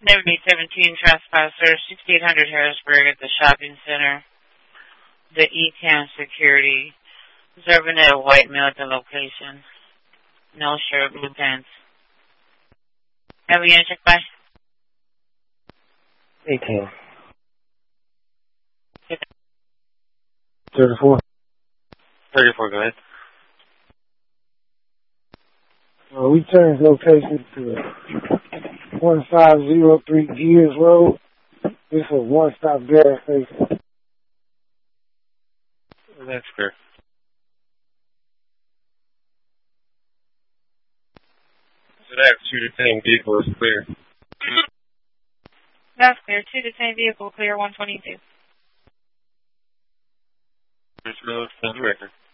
WB-17 trespasser, 6800 Harrisburg at the shopping center. The E-Town security. Observing a white male at the location. No shirt, blue pants. Have we check by? 18. 34. 34, go ahead. We changed location to 1503 Gears Road. This is a one-stop gas station. That's fair. So that's 2 to 10 vehicles clear. That's clear. 2 to 10 vehicle clear, 122. First road, for the record.